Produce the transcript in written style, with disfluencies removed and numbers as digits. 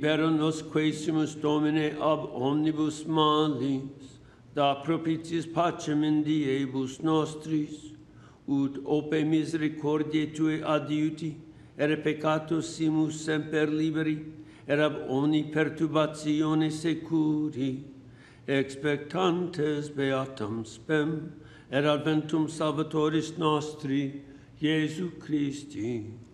libera nos quaesimus Domine ab omnibus malis, da propitiis pacem in diebus nostris, ut ope misericordiae Tue adiuti, ere peccatus simus semper liberi, ab omni perturbatione securi, expectantes beatam spem, adventum Salvatoris nostri, Iesu Christi.